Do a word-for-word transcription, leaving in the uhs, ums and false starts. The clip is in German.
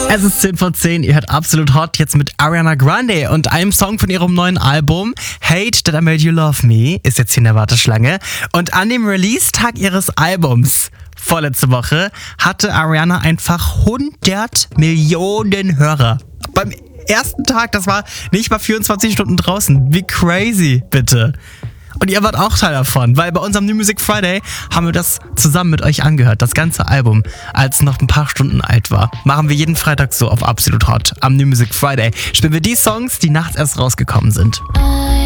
Es ist zehn vor zehn, ihr hört Absolut Hot jetzt mit Ariana Grande und einem Song von ihrem neuen Album Hate That I Made You Love Me ist jetzt hier in der Warteschlange. Und an dem Release-Tag ihres Albums vorletzte Woche hatte Ariana einfach hundert Millionen Hörer. Beim ersten Tag, das war nicht mal vierundzwanzig Stunden draußen. Wie crazy, bitte. Und ihr wart auch Teil davon, weil bei unserem New Music Friday haben wir das zusammen mit euch angehört, das ganze Album, als es noch ein paar Stunden alt war. Machen wir jeden Freitag so auf Absolut Hot. Am New Music Friday spielen wir die Songs, die nachts erst rausgekommen sind.